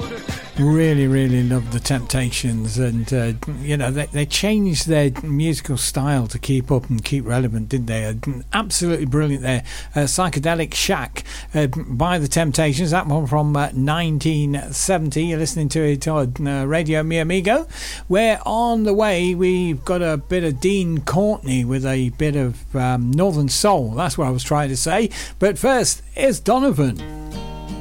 Really, really loved the Temptations, and they changed their musical style to keep up and keep relevant, didn't they? Absolutely brilliant there. Psychedelic Shack by the Temptations, that one from 1970. You're listening to it on Radio Mi Amigo. We're on the way. We've got a bit of Dean Courtney with a bit of Northern Soul. That's what I was trying to say. But first, it's Donovan.